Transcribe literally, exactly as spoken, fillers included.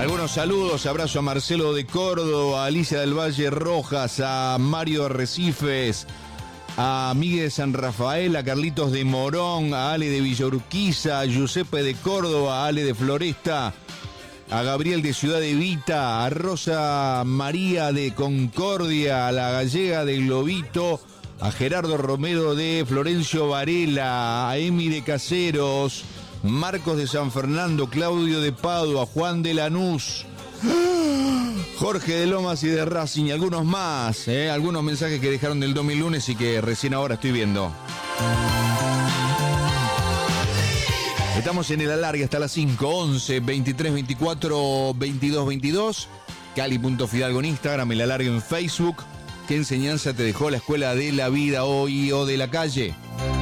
Algunos saludos, abrazo a Marcelo de Córdoba, a Alicia del Valle Rojas, a Mario Arrecifes, a Miguel de San Rafael, a Carlitos de Morón, a Ale de Villa Urquiza, a Giuseppe de Córdoba, a Ale de Floresta, a Gabriel de Ciudad de Vita, a Rosa María de Concordia, a la Gallega de Globito, a Gerardo Romero de Florencio Varela, a Emi de Caseros, Marcos de San Fernando, Claudio de Padua, Juan de Lanús, Jorge de Lomas y de Racing y algunos más, ¿eh? Algunos mensajes que dejaron del domingo lunes y que recién ahora estoy viendo. Estamos en el alargue hasta las cinco, once, veintitrés, veinticuatro, veintidós, veintidós. Cali.Fidalgo en Instagram, el alargue en Facebook. ¿Qué enseñanza te dejó la escuela de la vida hoy o de la calle?